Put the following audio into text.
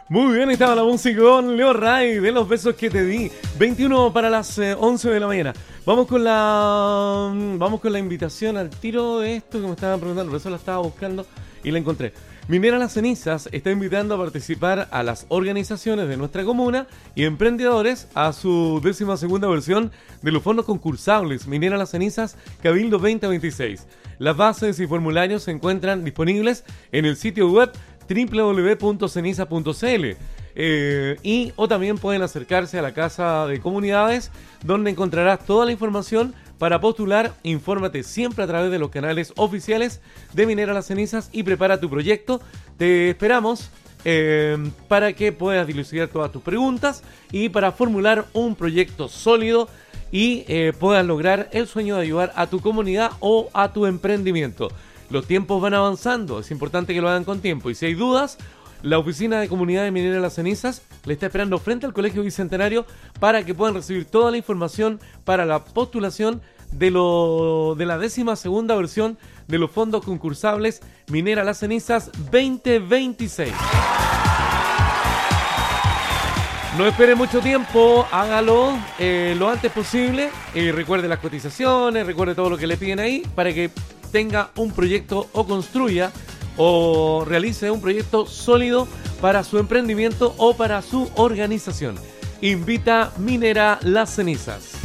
Muy bien, estaba la música con Leo Ray de Los Besos que te di. 21 para las 11 de la mañana. Vamos con la invitación al tiro de esto que me estaban preguntando, por eso la estaba buscando y la encontré. Minera Las Cenizas está invitando a participar a las organizaciones de nuestra comuna y emprendedores a su 12ª versión de los fondos concursables Minera Las Cenizas Cabildo 2026. Las bases y formularios se encuentran disponibles en el sitio web www.ceniza.cl o también pueden acercarse a la Casa de Comunidades, donde encontrarás toda la información para postular. Infórmate siempre a través de los canales oficiales de Minera Las Cenizas y prepara tu proyecto. Te esperamos para que puedas dilucidar todas tus preguntas y para formular un proyecto sólido y puedas lograr el sueño de ayudar a tu comunidad o a tu emprendimiento. Los tiempos van avanzando, es importante que lo hagan con tiempo. Y si hay dudas, la Oficina de Comunidad de Minera Las Cenizas le está esperando frente al Colegio Bicentenario para que puedan recibir toda la información para la postulación de la 12ª versión de los fondos concursables Minera Las Cenizas 2026. No espere mucho tiempo, hágalo lo antes posible. Recuerde las cotizaciones, recuerde todo lo que le piden ahí para que tenga un proyecto o construya o realice un proyecto sólido para su emprendimiento o para su organización. Invita Minera Las Cenizas.